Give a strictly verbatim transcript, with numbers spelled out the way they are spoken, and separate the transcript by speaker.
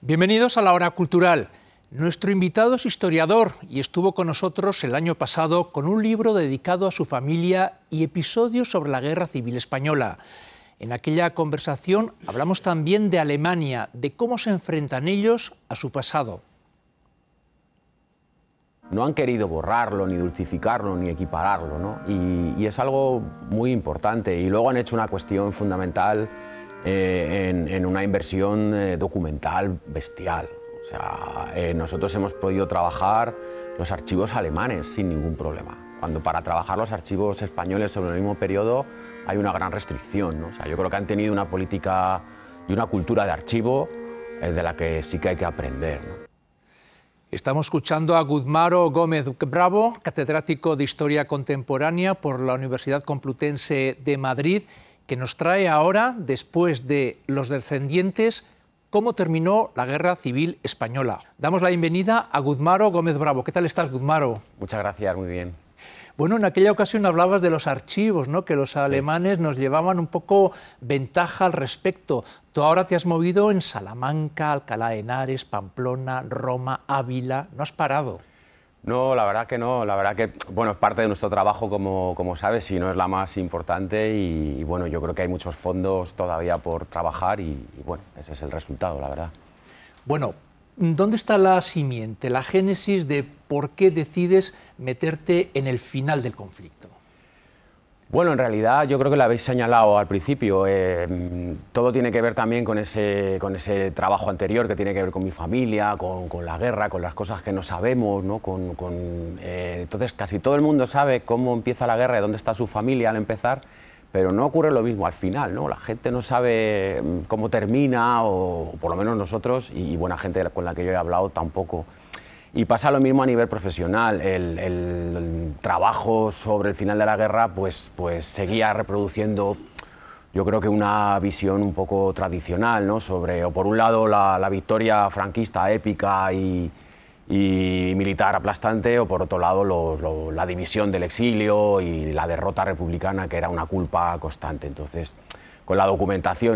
Speaker 1: Bienvenidos a la Hora Cultural. Nuestro invitado es historiador y estuvo con nosotros el año pasado con un libro dedicado a su familia y episodios sobre la Guerra Civil Española. En aquella conversación hablamos también de Alemania, de cómo se enfrentan ellos a su pasado.
Speaker 2: No han querido borrarlo, ni dulcificarlo, ni equipararlo, ¿no? Y, y es algo muy importante. Y luego han hecho una cuestión fundamental eh, en, en una inversión eh, documental bestial. O sea, eh, nosotros hemos podido trabajar los archivos alemanes sin ningún problema, cuando para trabajar los archivos españoles sobre el mismo periodo hay una gran restricción, ¿no? O sea, yo creo que han tenido una política y una cultura de archivo eh, de la que sí que hay que aprender, ¿no?
Speaker 1: Estamos escuchando a Guzmaro Gómez Bravo, catedrático de Historia Contemporánea por la Universidad Complutense de Madrid, que nos trae ahora, después de Los Descendientes, cómo terminó la Guerra Civil Española. Damos la bienvenida a Guzmaro Gómez Bravo. ¿Qué tal estás, Guzmaro?
Speaker 2: Muchas gracias, muy bien.
Speaker 1: Bueno, en aquella ocasión hablabas de los archivos, ¿no? Que los sí. alemanes nos llevaban un poco ventaja al respecto. Tú ahora te has movido en Salamanca, Alcalá de Henares, Pamplona, Roma, Ávila. ¿No has parado?
Speaker 2: No, la verdad que no. La verdad que, bueno, es parte de nuestro trabajo, como, como sabes, y no es la más importante. Y, y, bueno, yo creo que hay muchos fondos todavía por trabajar y, y, bueno, ese es el resultado, la verdad.
Speaker 1: Bueno, ¿dónde está la simiente, la génesis de por qué decides meterte en el final del conflicto?
Speaker 2: Bueno, en realidad yo creo que lo habéis señalado al principio. Eh, todo tiene que ver también con ese, con ese trabajo anterior que tiene que ver con mi familia, con, con la guerra, con las cosas que no sabemos, ¿no? Con, con, eh, entonces casi todo el mundo sabe cómo empieza la guerra y dónde está su familia al empezar, pero no ocurre lo mismo al final, ¿no? La gente no sabe cómo termina, o, o por lo menos nosotros, y buena gente con la que yo he hablado tampoco. Y pasa lo mismo a nivel profesional. El, el, el trabajo sobre el final de la guerra pues, pues seguía reproduciendo, yo creo que una visión un poco tradicional, ¿no? Sobre, o por un lado, la, la victoria franquista épica y, y militar aplastante, o por otro lado lo, lo, la división del exilio y la derrota republicana, que era una culpa constante. Entonces, con la documentación